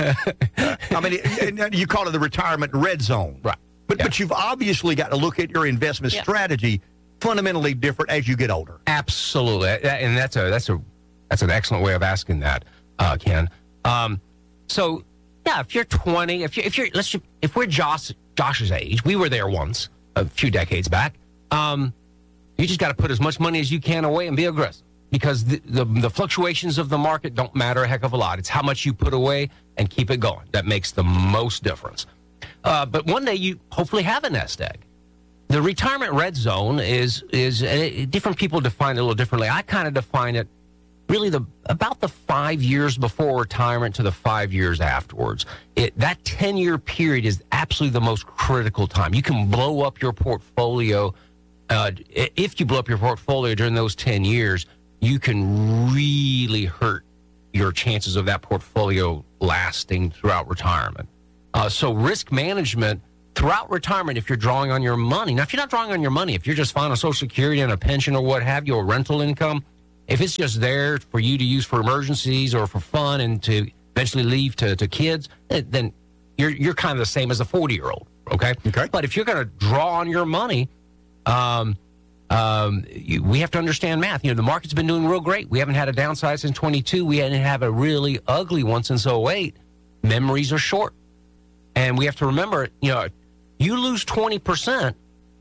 I mean, it, you call it the retirement red zone. Right. But yeah. but you've obviously got to look at your investment yeah. strategy fundamentally different as you get older. Absolutely. And that's a that's a that's an excellent way of asking that, uh, Ken. Um, so yeah, if you're twenty, if you if you're let's if we're Josh Josh's age, we were there once a few decades back. Um, you just got to put as much money as you can away and be aggressive, because the, the the fluctuations of the market don't matter a heck of a lot. It's how much you put away and keep it going that makes the most difference. Uh, but one day you hopefully have a nest egg. The retirement red zone is is uh, different people define it a little differently. I kind of define it really the about the five years before retirement to the five years afterwards. It, that ten-year period is absolutely the most critical time. You can blow up your portfolio uh, if you blow up your portfolio during those ten years, you can really hurt your chances of that portfolio lasting throughout retirement. Uh, so risk management throughout retirement, if you're drawing on your money. Now, if you're not drawing on your money, if you're just finding a Social Security and a pension or what have you, or rental income, if it's just there for you to use for emergencies or for fun and to eventually leave to, to kids, then you're you're kind of the same as a forty-year-old, okay? Okay. But if you're going to draw on your money, um, um, you, we have to understand math. You know, the market's been doing real great. We haven't had a downside since twenty-two. We didn't have a really ugly one since oh eight. Memories are short. And we have to remember, you know, you lose twenty percent,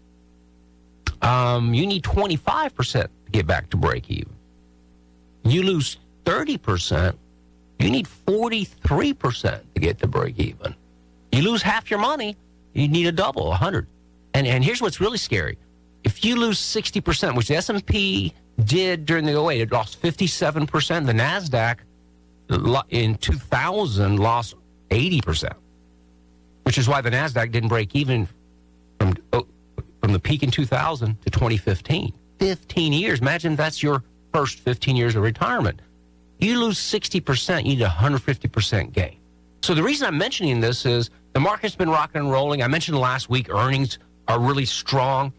um, you need twenty-five percent to get back to break even. You lose thirty percent, you need forty-three percent to get to break even. You lose half your money, you need a double, one hundred. And and here's what's really scary. If you lose sixty percent, which the S and P did during the oh eight, it lost fifty-seven percent. The NASDAQ in two thousand lost eighty percent, which is why the NASDAQ didn't break even from, oh, from the peak in two thousand to twenty fifteen. fifteen years. Imagine that's your first fifteen years of retirement. You lose sixty percent, you need one hundred fifty percent gain. So the reason I'm mentioning this is the market's been rocking and rolling. I mentioned last week earnings are really strong,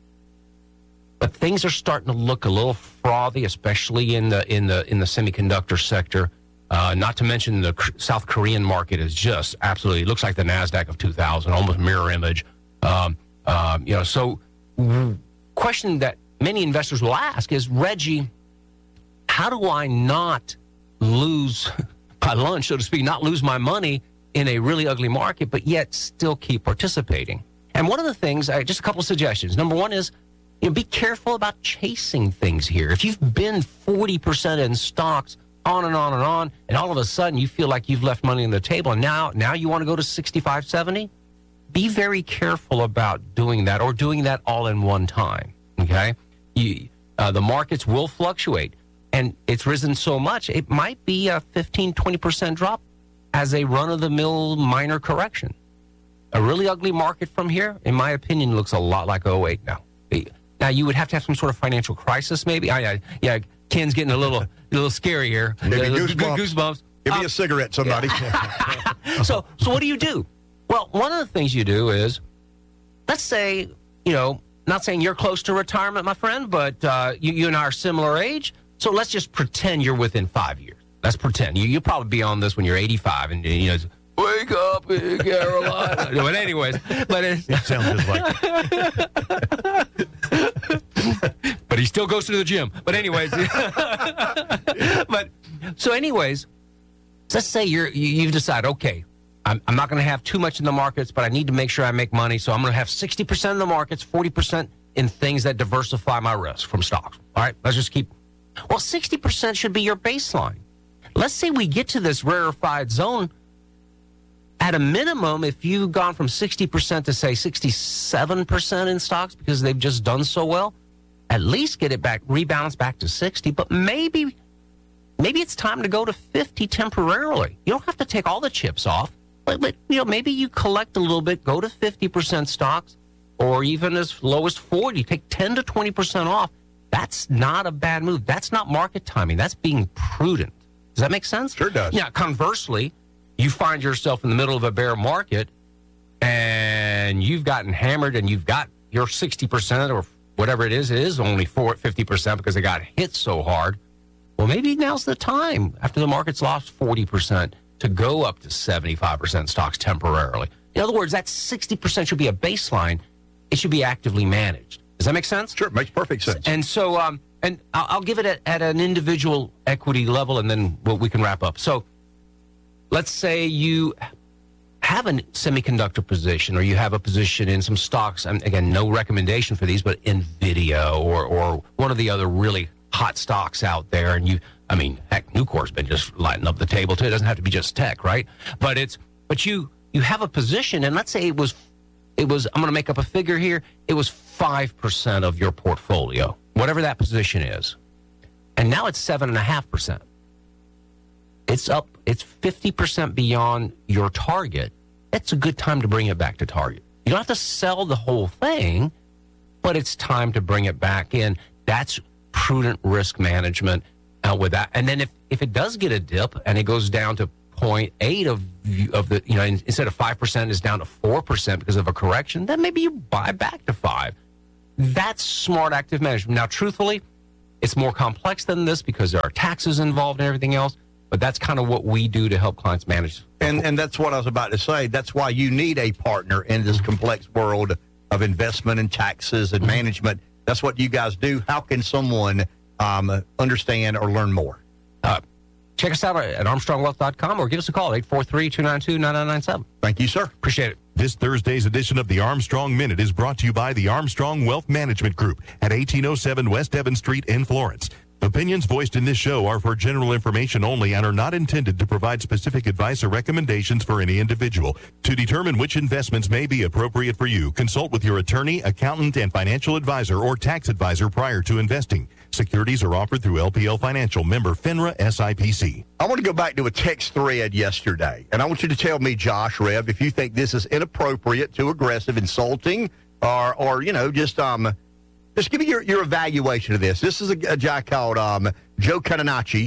but things are starting to look a little frothy, especially in the in the in the semiconductor sector. Uh, not to mention the C- South Korean market is just absolutely, it looks like the NASDAQ of two thousand, almost mirror image. Um, um, you know, so question that many investors will ask is, Reggie, how do I not lose my lunch, so to speak, not lose my money in a really ugly market, but yet still keep participating? And one of the things, I, just a couple of suggestions. Number one is, you know, be careful about chasing things here. If you've been forty percent in stocks, on and on and on, and all of a sudden you feel like you've left money on the table, and now now you want to go to sixty-five, seventy, be very careful about doing that, or doing that all in one time, okay? You, uh, the markets will fluctuate, and it's risen so much, it might be a fifteen, twenty percent drop as a run-of-the-mill minor correction. A really ugly market from here, in my opinion, looks a lot like oh eight now. Now, you would have to have some sort of financial crisis, maybe. I, I, yeah, Ken's getting a little, a little scary here. Maybe uh, goosebumps. goosebumps. Give um, me a cigarette, somebody. so, so what do you do? Well, one of the things you do is, let's say, you know, not saying you're close to retirement, my friend, but uh, you, you and I are similar age. So let's just pretend you're within five years. Let's pretend. You, you'll probably be on this when you're eighty-five, and you know, wake up in Carolina. But anyways, but it, it sounds just like. But he still goes to the gym. But anyways, but so anyways, let's say you're you, you've decided, okay, I'm, I'm not going to have too much in the markets, but I need to make sure I make money. So I'm going to have sixty percent in the markets, forty percent in things that diversify my risk from stocks. All right, let's just keep. Well, sixty percent should be your baseline. Let's say we get to this rarefied zone. At a minimum, if you've gone from sixty percent to, say, sixty-seven percent in stocks because they've just done so well, at least get it back, rebalance back to sixty. But maybe maybe it's time to go to fifty temporarily. You don't have to take all the chips off. But, but you know, maybe you collect a little bit, go to fifty percent stocks, or even as low as forty. Take ten to twenty percent off. That's not a bad move. That's not market timing. That's being prudent. Does that make sense? Sure does. Yeah, conversely, you find yourself in the middle of a bear market and you've gotten hammered and you've got your sixty percent or whatever it is, it is only fifty percent because they got hit so hard. Well, maybe now's the time after the market's lost forty percent to go up to seventy-five percent stocks temporarily. In other words, that sixty percent should be a baseline. It should be actively managed. Does that make sense? Sure, it makes perfect sense. And so, um, and I'll, I'll give it at, at an individual equity level, and then we'll, we can wrap up. So let's say you have a semiconductor position, or you have a position in some stocks. And again, no recommendation for these, but NVIDIA or or one of the other really hot stocks out there. And you, I mean, heck, Nucor's been just lighting up the table too. It doesn't have to be just tech, right? But it's but you you have a position, and let's say it was it was I'm going to make up a figure here. It was five percent of your portfolio, whatever that position is, and now it's seven and a half percent. It's up. It's fifty percent beyond your target. It's a good time to bring it back to target. You don't have to sell the whole thing, but it's time to bring it back in. That's prudent risk management uh, with that. And then if, if it does get a dip and it goes down to zero point eight of of the, you know, instead of five percent is down to four percent because of a correction, then maybe you buy back to five. That's smart active management. Now, truthfully, it's more complex than this because there are taxes involved and everything else, but that's kind of what we do to help clients manage. And and that's what I was about to say. That's why you need a partner in this complex world of investment and taxes and management. That's what you guys do. How can someone um, understand or learn more? Uh, check us out at armstrong wealth dot com or give us a call, eight four three, two nine two, nine nine nine seven. Thank you, sir. Appreciate it. This Thursday's edition of the Armstrong Minute is brought to you by the Armstrong Wealth Management Group at eighteen oh seven West Evans Street in Florence. Opinions voiced in this show are for general information only and are not intended to provide specific advice or recommendations for any individual. To determine which investments may be appropriate for you, consult with your attorney, accountant, and financial advisor or tax advisor prior to investing. Securities are offered through L P L Financial, member FINRA S I P C. I want to go back to a text thread yesterday, and I want you to tell me, Josh, Rev, if you think this is inappropriate, too aggressive, insulting, or, or you know, just um, just give me your, your evaluation of this. This is a, a guy called um, Joe Catanacci.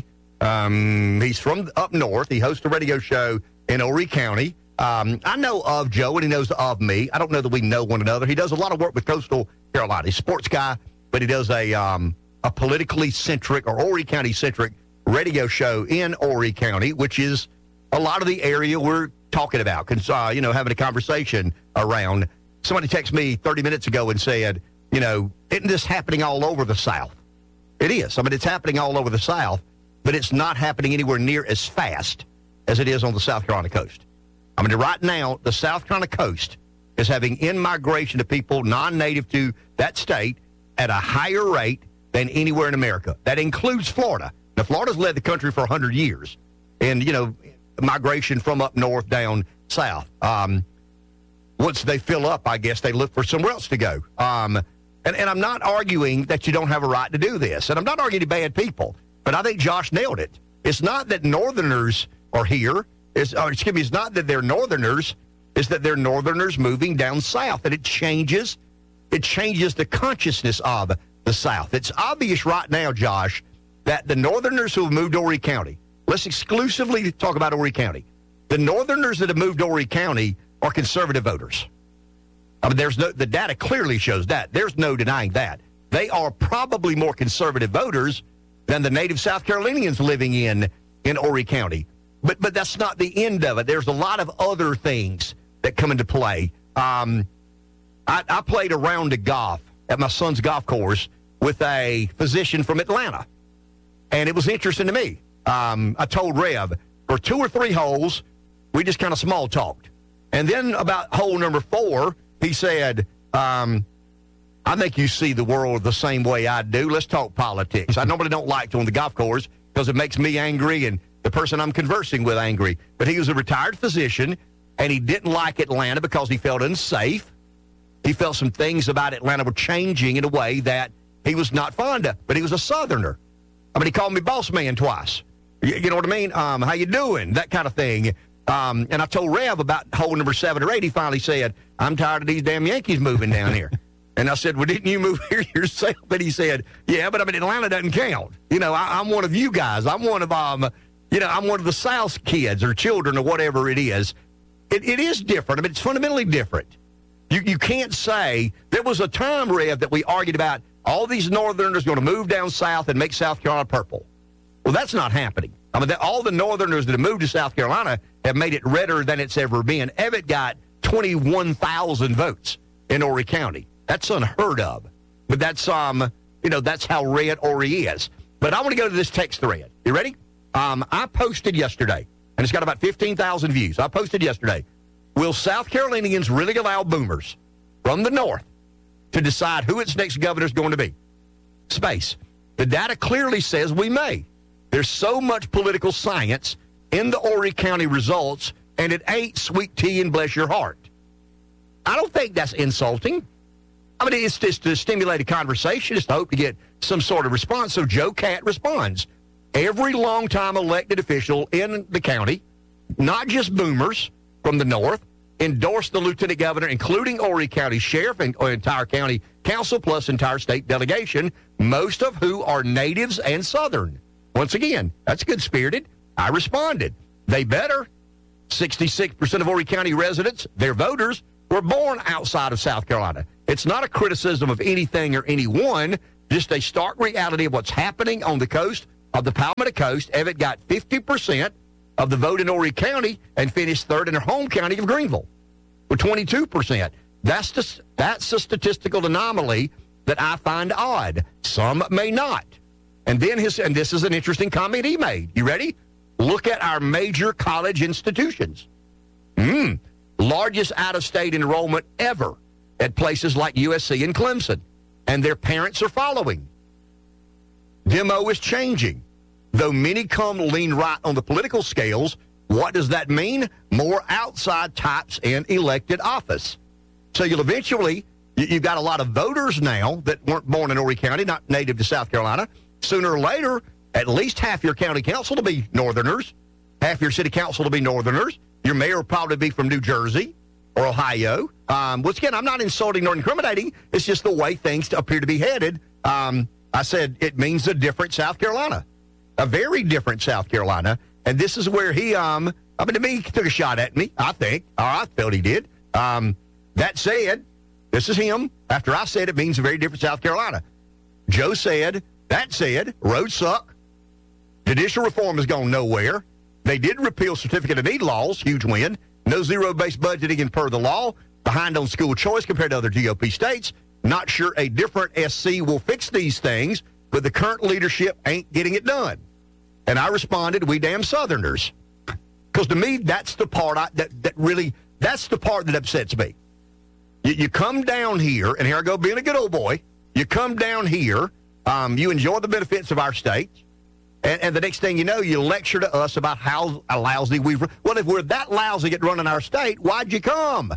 Um, he's from up north. He hosts a radio show in Horry County. Um, I know of Joe, and he knows of me. I don't know that we know one another. He does a lot of work with Coastal Carolina. He's a sports guy, but he does a um, a politically centric or Horry County centric radio show in Horry County, which is a lot of the area we're talking about. Uh, you know, having a conversation around. Somebody texted me thirty minutes ago and said, you know, isn't this happening all over the South? It is. I mean, it's happening all over the South, but it's not happening anywhere near as fast as it is on the South Carolina coast. I mean, right now, the South Carolina coast is having in-migration of people non-native to that state at a higher rate than anywhere in America. That includes Florida. Now, Florida's led the country for one hundred years, and, you know, migration from up north down south. Um, once they fill up, I guess they look for somewhere else to go. Um, and, and I'm not arguing that you don't have a right to do this, and I'm not arguing bad people, but I think Josh nailed it. It's not that Northerners are here. It's, or excuse me, it's not that they're Northerners. It's that they're Northerners moving down south, and it changes. It changes the consciousness of the South. It's obvious right now, Josh, that the Northerners who have moved to Horry County, let's exclusively talk about Horry County. The Northerners that have moved to Horry County are conservative voters. I mean, there's no, the data clearly shows that. There's no denying that. They are probably more conservative voters than the native South Carolinians living in, in Horry County. But but that's not the end of it. There's a lot of other things that come into play. Um, I, I played a round of golf at my son's golf course with a physician from Atlanta. And it was interesting to me. Um, I told Rev, for two or three holes, we just kind of small talked. And then about hole number four, he said, um, I think you see the world the same way I do. Let's talk politics. I normally don't like to on the golf course because it makes me angry and the person I'm conversing with angry. But he was a retired physician, and he didn't like Atlanta because he felt unsafe. He felt some things about Atlanta were changing in a way that he was not fond of. But he was a Southerner. I mean, he called me boss man twice. You, you know what I mean? Um, how you doing? That kind of thing. Um, and I told Rev about hole number seven or eight. He finally said, I'm tired of these damn Yankees moving down here. And I said, well, didn't you move here yourself? And he said, yeah, but I mean, Atlanta doesn't count. You know, I, I'm one of you guys. I'm one of, um, you know, I'm one of the South kids or children or whatever it is. It, it is different. I mean, it's fundamentally different. You you can't say, there was a time, Rev, that we argued about all these Northerners going to move down south and make South Carolina purple. Well, that's not happening. I mean, all the Northerners that have moved to South Carolina have made it redder than it's ever been. Evatt got twenty-one thousand votes in Horry County. That's unheard of. But that's, um, you know, that's how red Horry is. But I want to go to this text thread. You ready? Um, I posted yesterday, and it's got about fifteen thousand views. I posted yesterday, will South Carolinians really allow boomers from the north to decide who its next governor is going to be? Space. The data clearly says we may. There's so much political science in the Horry County results, and it ain't sweet tea and bless your heart. I don't think that's insulting. I mean, it's just to stimulate a conversation. It's to hope to get some sort of response. So Joe Catt responds. Every longtime elected official in the county, not just boomers from the north, endorsed the lieutenant governor, including Horry County Sheriff and or entire county council, plus entire state delegation, most of who are natives and Southern. Once again, that's good-spirited. I responded. They better. sixty-six percent of Horry County residents, their voters, were born outside of South Carolina. It's not a criticism of anything or anyone, just a stark reality of what's happening on the coast of the Palmetto Coast. Evatt got fifty percent of the vote in Horry County and finished third in their home county of Greenville with twenty-two percent. That's the, that's a statistical anomaly that I find odd. Some may not. And then his, and this is an interesting comment he made. You ready? Look at our major college institutions. Mm, largest out-of-state enrollment ever at places like U S C and Clemson. And their parents are following. Demo is changing. Though many come lean right on the political scales, what does that mean? More outside types in elected office. So you'll eventually, you've got a lot of voters now that weren't born in Horry County, not native to South Carolina. Sooner or later, at least half your county council will be Northerners. Half your city council will be Northerners. Your mayor will probably be from New Jersey or Ohio. Um, once again, I'm not insulting nor incriminating. It's just the way things appear to be headed. Um, I said it means a different South Carolina, a very different South Carolina. And this is where he, um, I mean, to me, he took a shot at me, I think, or I felt he did. Um, that said, this is him. After I said it means a very different South Carolina. Joe said, that said, roads suck. Judicial reform has gone nowhere. They did repeal certificate of need laws, huge win. No zero-based budgeting and per the law. Behind on school choice compared to other G O P states. Not sure a different S C will fix these things, but the current leadership ain't getting it done. And I responded, we damn Southerners. Because to me, that's the part I, that, that really, that's the part that upsets me. You, you come down here, and here I go being a good old boy. You come down here, um, you enjoy the benefits of our state, and, and the next thing you know, you lecture to us about how lousy we've... Well, if we're that lousy at running our state, why'd you come?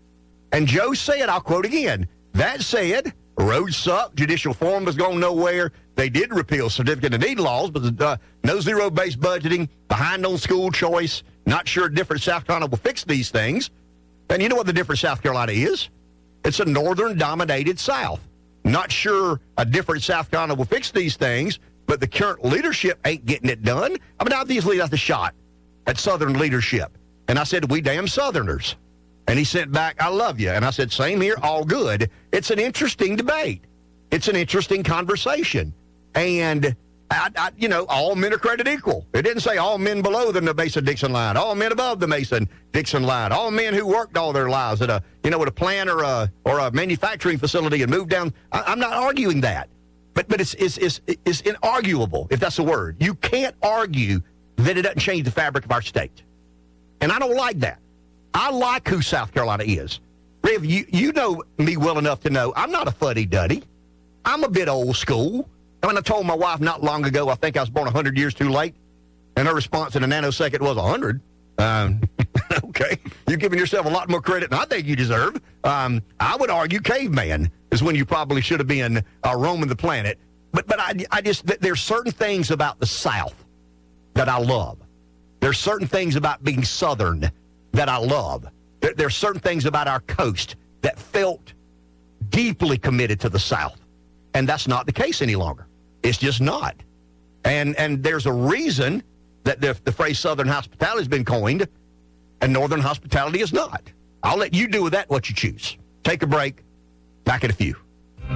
And Joe said, I'll quote again, that said, roads suck, judicial reform has gone nowhere. They did repeal certificate of need laws, but uh, no zero-based budgeting, behind on school choice, not sure a different South Carolina will fix these things. And you know what the different South Carolina is? It's a northern-dominated South. Not sure a different South Carolina will fix these things, but the current leadership ain't getting it done. I mean, obviously that's a shot at Southern leadership. And I said, we damn Southerners. And he sent back, I love you. And I said, same here, all good. It's an interesting debate. It's an interesting conversation. And, I, I, you know, all men are created equal. It didn't say all men below the Mason-Dixon line, all men above the Mason-Dixon line, all men who worked all their lives at a, you know, at a plant or a, or a manufacturing facility and moved down. I, I'm not arguing that. But but it's, it's, it's, it's inarguable, if that's a word. You can't argue that it doesn't change the fabric of our state. And I don't like that. I like who South Carolina is. Rev, you, you know me well enough to know I'm not a fuddy-duddy. I'm a bit old school. I mean, I told my wife not long ago I think I was born one hundred years too late, and her response in a nanosecond was one hundred. Um, okay. You're giving yourself a lot more credit than I think you deserve. Um, I would argue caveman is when you probably should have been uh, roaming the planet. But but I, I just, there's certain things about the South that I love. There's certain things about being Southern that I love. There, there's certain things about our coast that felt deeply committed to the South. And that's not the case any longer. It's just not. And and there's a reason that the, the phrase Southern hospitality has been coined and Northern hospitality is not. I'll let you do with that what you choose. Take a break. Back in a few.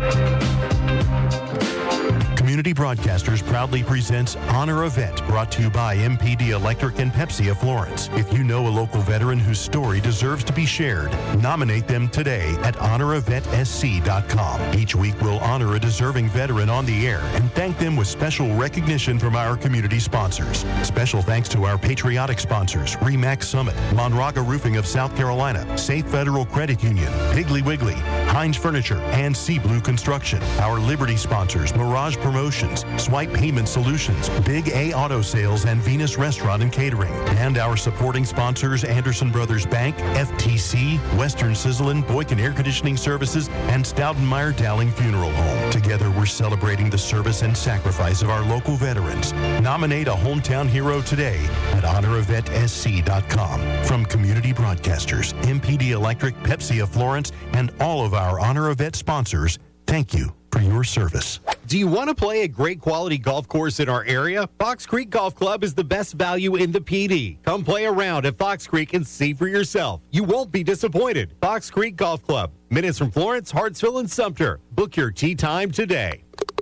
Community Broadcasters proudly presents Honor a Vet, brought to you by M P D Electric and Pepsi of Florence. If you know a local veteran whose story deserves to be shared, nominate them today at honor a vet s c dot com. Each week we'll honor a deserving veteran on the air and thank them with special recognition from our community sponsors. Special thanks to our patriotic sponsors, RE/MAX Summit, Monraga Roofing of South Carolina, Safe Federal Credit Union, Piggly Wiggly, Heinz Furniture, and Sea Blue Construction. Our Liberty sponsors, Mirage Promotion, Promotions, Swipe Payment Solutions, Big A Auto Sales, and Venus Restaurant and Catering. And our supporting sponsors, Anderson Brothers Bank, F T C, Western Sizzlin, Boykin Air Conditioning Services, and Stoudenmeyer Dowling Funeral Home. Together, we're celebrating the service and sacrifice of our local veterans. Nominate a hometown hero today at honor a vet s c dot com. From Community Broadcasters, M P D Electric, Pepsi of Florence, and all of our Honor a Vet sponsors, thank you for your service. Do you want to play a great quality golf course in our area? Fox Creek Golf Club is the best value in the P D. Come play around at Fox Creek and see for yourself. You won't be disappointed. Fox Creek Golf Club, minutes from Florence, Hartsville, and Sumter. Book your tee time today.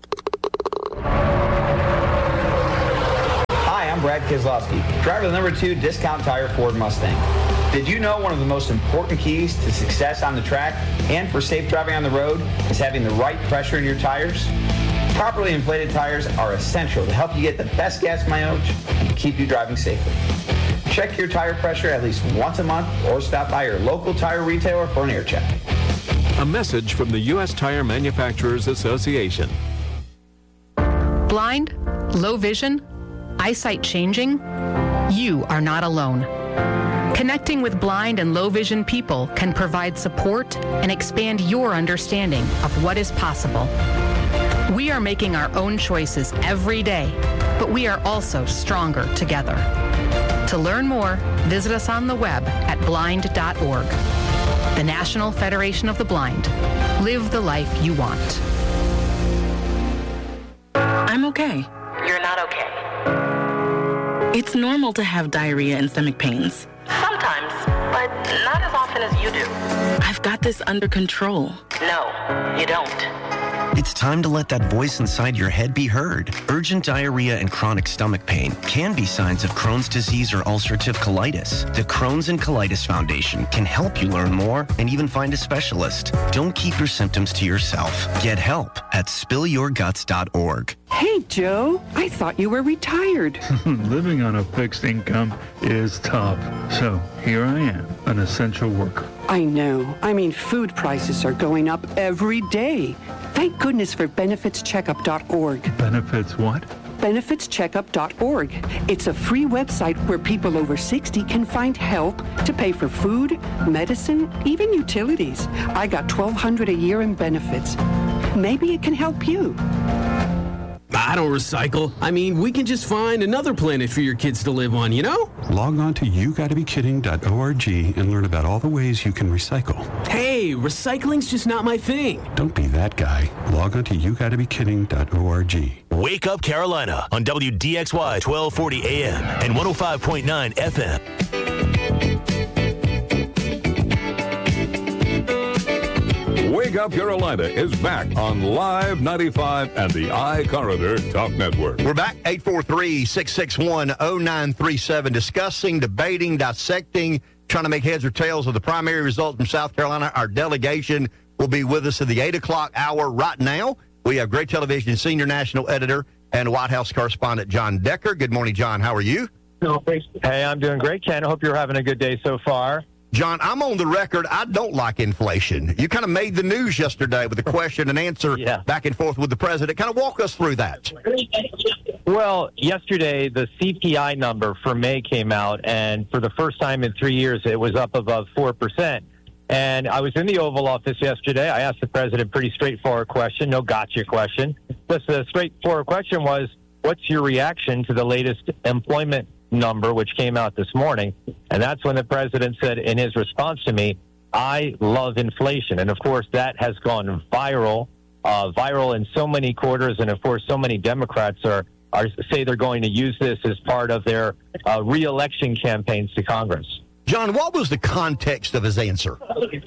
Hi, I'm Brad Keselowski, driver of the number two Discount Tire Ford Mustang. Did you know one of the most important keys to success on the track and for safe driving on the road is having the right pressure in your tires? Properly inflated tires are essential to help you get the best gas mileage and keep you driving safely. Check your tire pressure at least once a month or stop by your local tire retailer for an air check. A message from the U S Tire Manufacturers Association. Blind, low vision, eyesight changing? You are not alone. Connecting with blind and low vision people can provide support and expand your understanding of what is possible. We are making our own choices every day, but we are also stronger together. To learn more, visit us on the web at blind dot org. The National Federation of the Blind. Live the life you want. I'm okay. You're not okay. It's normal to have diarrhea and stomach pains. Sometimes, but not as often as you do. I've got this under control. No, you don't. It's time to let that voice inside your head be heard. Urgent diarrhea and chronic stomach pain can be signs of Crohn's disease or ulcerative colitis. The Crohn's and Colitis Foundation can help you learn more and even find a specialist. Don't keep your symptoms to yourself. Get help at spill your guts dot org. Hey, Joe, I thought you were retired. Living on a fixed income is tough. So here I am, an essential worker. I know. I mean, food prices are going up every day. Thank goodness for benefits checkup dot org. Benefits what? benefits checkup dot org. It's a free website where people over sixty can find help to pay for food, medicine, even utilities. I got twelve hundred dollars a year in benefits. Maybe it can help you. I don't recycle. I mean, we can just find another planet for your kids to live on, you know? Log on to you gotta be kidding dot org and learn about all the ways you can recycle. Hey, recycling's just not my thing. Don't be that guy. Log on to you gotta be kidding dot org. Wake Up Carolina on W D X Y twelve forty A M and one oh five point nine F M. Wake Up Carolina is back on Live ninety-five and the iCorridor Talk Network. We're back, eight four three, six six one, oh nine three seven, discussing, debating, dissecting, trying to make heads or tails of the primary results from South Carolina. Our delegation will be with us at the eight o'clock hour right now. We have Great Television senior national editor and White House correspondent John Decker. Good morning, John. How are you? Hey, I'm doing great, Ken. I hope you're having a good day so far. John, I'm on the record. I don't like inflation. You kind of made the news yesterday with the question and answer yeah. back and forth with the president. Kind of walk us through that. Well, yesterday, the C P I number for May came out, and for the first time in three years, it was up above four percent. And I was in the Oval Office yesterday. I asked the president a pretty straightforward question, no gotcha question. Just the straightforward question was, what's your reaction to the latest employment number, which came out this morning? And that's when the president said in his response to me, I love inflation. And of course, that has gone viral, uh, viral in so many quarters. And of course, so many Democrats are, are say they're going to use this as part of their uh, re-election campaigns to Congress. John, what was the context of his answer?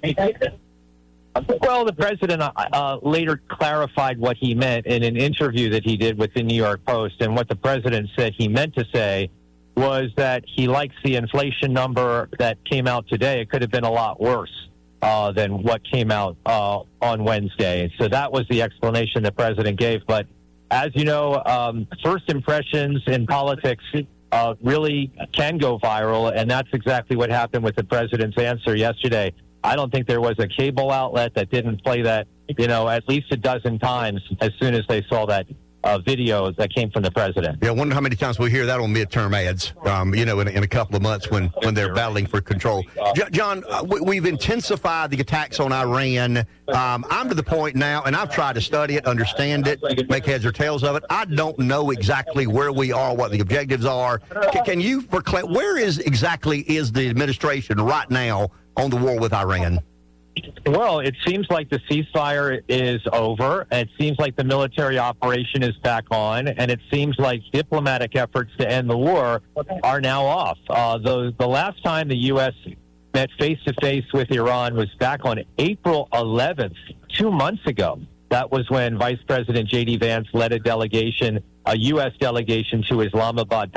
Well, the president uh, later clarified what he meant in an interview that he did with the New York Post. And what the president said he meant to say was that he likes the inflation number that came out today. It could have been a lot worse uh, than what came out uh, on Wednesday. So that was the explanation the president gave. But as you know, um, first impressions in politics uh, really can go viral, and that's exactly what happened with the president's answer yesterday. I don't think there was a cable outlet that didn't play that, you know, at least a dozen times as soon as they saw that uh, video that came from the president. Yeah, I wonder how many times we hear that on midterm ads, um, you know, in, in a couple of months when, when they're battling for control. J- John, uh, we, we've intensified the attacks on Iran. Um, I'm to the point now, and I've tried to study it, understand it, make heads or tails of it. I don't know exactly where we are, what the objectives are. C- can you, for cl- where is exactly is the administration right now on the war with Iran? Well, it seems like the ceasefire is over. It seems like the military operation is back on, and it seems like diplomatic efforts to end the war are now off. Uh, the, the last time the U S met face-to-face with Iran was back on April eleventh, two months ago. That was when Vice President J D. Vance led a delegation, a U S delegation to Islamabad,